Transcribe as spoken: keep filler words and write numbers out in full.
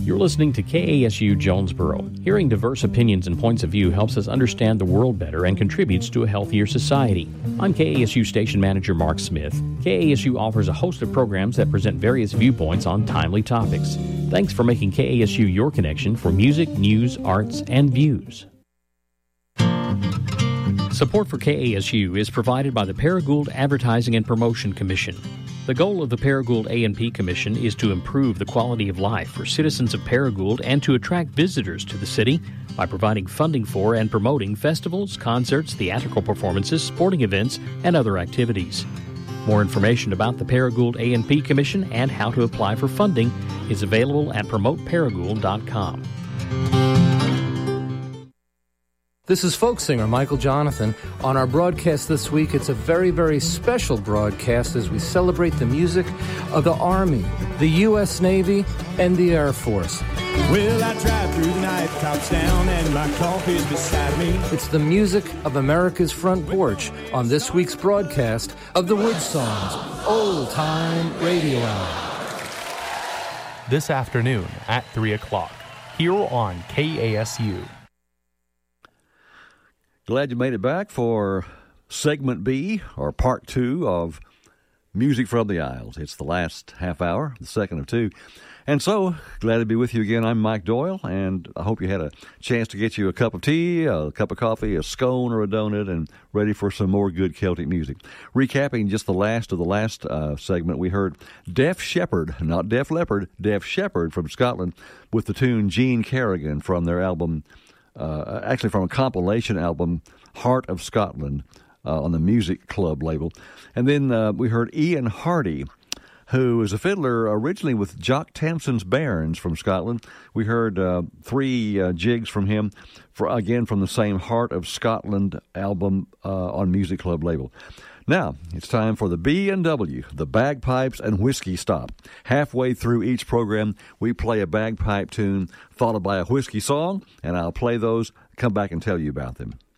You're listening to K A S U Jonesboro. Hearing diverse opinions and points of view helps us understand the world better and contributes to a healthier society. I'm K A S U Station Manager Mark Smith. K A S U offers a host of programs that present various viewpoints on timely topics. Thanks for making K A S U your connection for music, news, arts, and views. Support for K A S U is provided by the Paragould Advertising and Promotion Commission. The goal of the Paragould A and P Commission is to improve the quality of life for citizens of Paragould and to attract visitors to the city by providing funding for and promoting festivals, concerts, theatrical performances, sporting events, and other activities. More information about the Paragould A and P Commission and how to apply for funding is available at promote paragould dot com. This is folk singer Michael Jonathan. On our broadcast this week, it's a very, very special broadcast as we celebrate the music of the Army, the U S Navy, and the Air Force. Well, I drive through the night, tops down, and my coffee's beside me. It's the music of America's front porch on this week's broadcast of the Wood Songs Old Time Radio Hour. This afternoon at three o'clock, here on K A S U. Glad you made it back for segment B, or part two of Music from the Isles. It's the last half hour, the second of two. And so, glad to be with you again. I'm Mike Doyle, and I hope you had a chance to get you a cup of tea, a cup of coffee, a scone, or a donut, and ready for some more good Celtic music. Recapping just the last of the last uh, segment, we heard Def Shepherd, not Def Leppard, Def Shepherd from Scotland, with the tune Gene Carrigan from their album, Uh, actually from a compilation album, Heart of Scotland, uh, on the Music Club label. And then uh, we heard Ian Hardy, who is a fiddler originally with Jock Tamson's Bairns from Scotland. We heard uh, three uh, jigs from him, for, again from the same Heart of Scotland album uh, on Music Club label. Now, it's time for the B and W, the Bagpipes and Whiskey Stop. Halfway through each program, we play a bagpipe tune followed by a whiskey song, and I'll play those, come back and tell you about them.